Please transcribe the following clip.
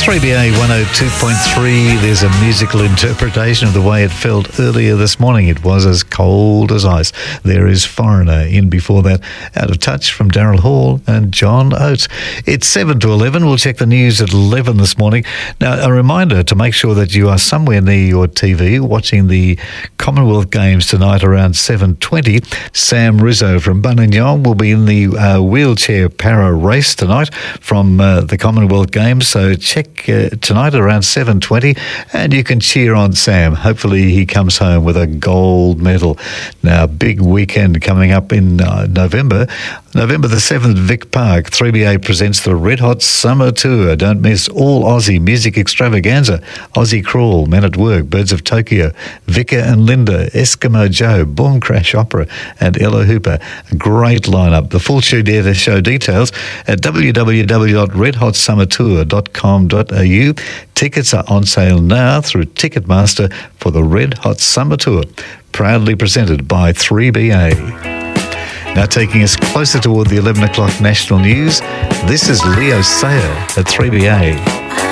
3BA 102.3, there's a musical interpretation of the way it felt earlier this morning. It was as cold as ice. There is Foreigner. In before that, Out of Touch from Daryl Hall and John Oates. It's 7 to 11. We'll check the news at 11 this morning. Now, a reminder to make sure that you are somewhere near your TV watching the Commonwealth Games tonight around 7:20. Sam Rizzo from Buninyong will be in the wheelchair para race tonight from the Commonwealth Games. So check tonight around 7:20 and you can cheer on Sam. Hopefully he comes home with a gold medal. Now, big weekend coming up in November the 7th, Vic Park. 3BA presents the Red Hot Summer Tour. Don't miss all Aussie music extravaganza. Aussie Crawl, Men at Work, Birds of Tokyo, Vicar and Linda, Eskimo Joe, Boom Crash Opera and Ella Hooper. A great lineup. The full show details at www.redhotsummertour.com.au. Tickets are on sale now through Ticketmaster for the Red Hot Summer Tour. Proudly presented by 3BA. Now taking us closer toward the 11 o'clock national news, this is Leo Sayer at 3BA.